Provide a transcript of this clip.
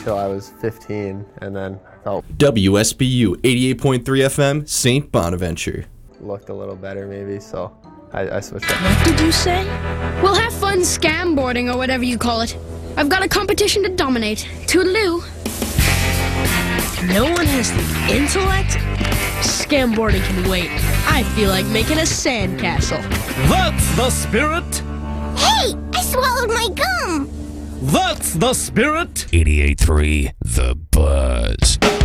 until I was 15, and then felt WSBU 88.3 FM, St. Bonaventure. looked a little better maybe, so I switched up. What did you say? We'll have fun scamboarding or whatever you call it. I've got a competition to dominate. Toodaloo. No one has the intellect? Scamboarding can wait. I feel like making a sandcastle. That's the spirit! Hey, I swallowed my gum! That's the spirit! 88.3 The Buzz.